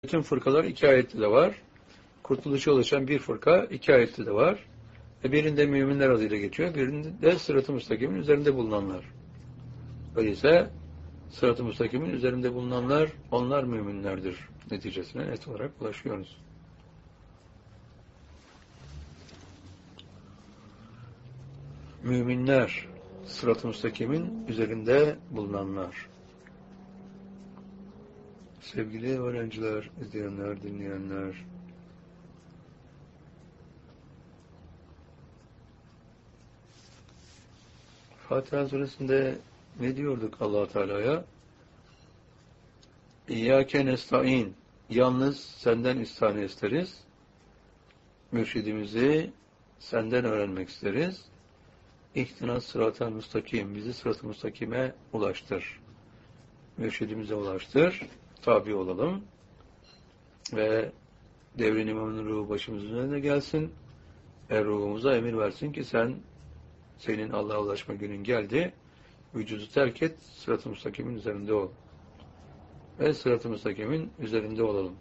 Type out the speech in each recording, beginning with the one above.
Bütün fırkalar iki ayette de var. Kurtuluşa ulaşan bir fırka iki ayette de var. Birinde müminler adıyla geçiyor, birinde de sırat-ı müstakimin üzerinde bulunanlar. Öyleyse sırat-ı müstakimin üzerinde bulunanlar, onlar müminlerdir neticesine net olarak ulaşıyoruz. Müminler, sırat-ı müstakimin üzerinde bulunanlar. Sevgili öğrenciler, izleyenler, dinleyenler, Fatiha suresinde ne diyorduk Allah Teala'ya? İyyâke nesta'in, yalnız senden istihane isteriz. Mürşidimizi senden öğrenmek isteriz. İhtina sırat-ı müstakim, bizi sırat-ı müstakime ulaştır. Mürşidimize ulaştır, tabi olalım. Ve devrin imamının ruhu başımızın üzerine gelsin. Ruhumuza emir versin ki senin Allah'a ulaşma günün geldi. Vücudu terk et, sırat-ı müstakimin üzerinde ol. Ve sırat-ı müstakimin üzerinde olalım.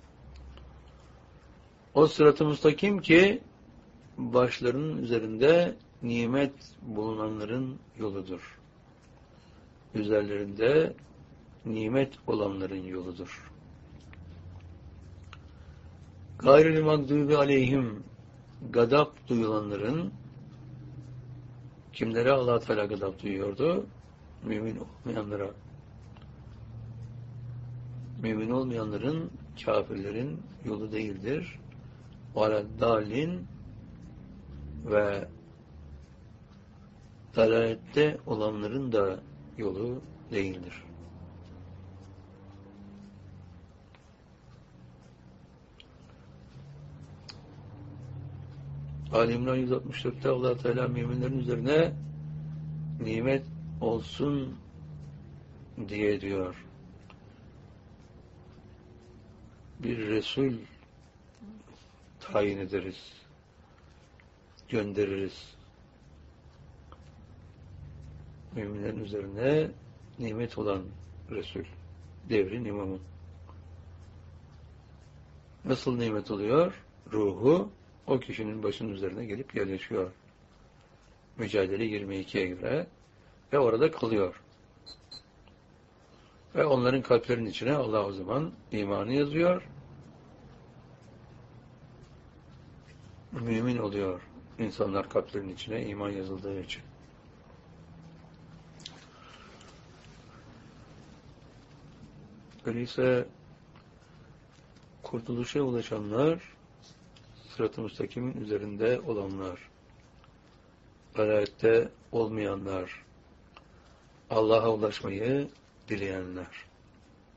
O sırat-ı müstakim ki başlarının üzerinde nimet bulunanların yoludur. Üzerlerinde nimet olanların yoludur. Gayril mağdubi aleyhim, gadap duyulanların, kimlere Allah Teala gadap duyuyordu? Mümin olmayanlara. Mümin olmayanların, kafirlerin yolu değildir. Valeddallin ve dalalette olanların da yolu değildir. Ali İmran 164'te Allah Teala müminlerin üzerine nimet olsun diye diyor. Bir Resul tayin ederiz, göndeririz. Müminlerin üzerine nimet olan Resul, devrin imamı. Nasıl nimet oluyor? Ruhu o kişinin başının üzerine gelip yerleşiyor. Mücadele 22'ye göre ve orada kalıyor. Ve onların kalplerinin içine Allah o zaman imanı yazıyor. Mümin oluyor insanlar kalplerinin içine iman yazıldığı için. Öyleyse kurtuluşa ulaşanlar, sırat-ı müstakimin üzerinde olanlar, dalalette olmayanlar, Allah'a ulaşmayı dileyenler.